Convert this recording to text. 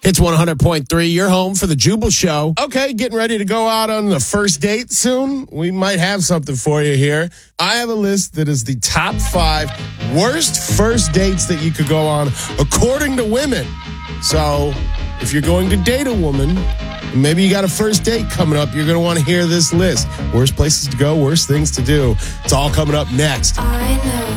It's 100.3, your home for the Jubal Show. Okay, getting ready to go out on the first date soon? We might have something for you here. I have a list that is the top 5 worst first dates that you could go on according to women. So if you're going to date a woman, maybe you got a first date coming up, you're going to want to hear this list. Worst places to go, worst things to do. It's all coming up next. I know